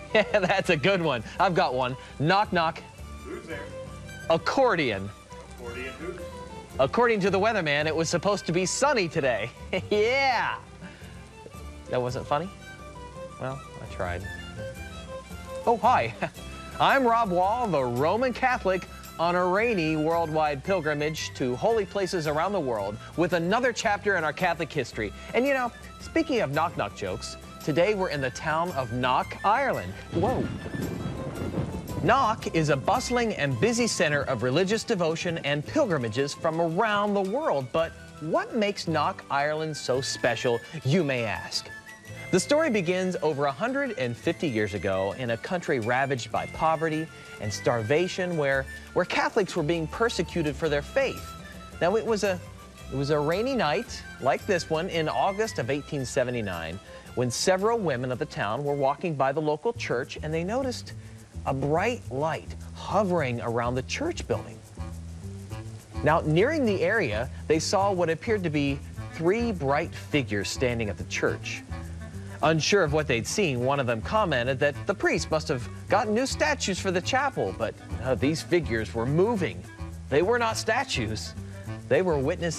Yeah, that's a good one. I've got one. Knock, knock. Who's there? Accordion. Accordion who? According to the weatherman, it was supposed to be sunny today. Yeah. That wasn't funny? Well, I tried. Oh, hi. I'm Rob Wall, the Roman Catholic, on a rainy worldwide pilgrimage to holy places around the world with another chapter in our Catholic history. And you know, speaking of knock-knock jokes, today we're in the town of Knock, Ireland. Whoa. Knock is a bustling and busy center of religious devotion and pilgrimages from around the world. But what makes Knock, Ireland so special, you may ask? The story begins over 150 years ago in a country ravaged by poverty and starvation where Catholics were being persecuted for their faith. Now, it was a rainy night like this one in August of 1879 when several women of the town were walking by the local church and they noticed a bright light hovering around the church building. Now, nearing the area, they saw what appeared to be 3 bright figures standing at the church. Unsure of what they'd seen, one of them commented that the priest must have gotten new statues for the chapel, but these figures were moving. They were not statues. They were witnesses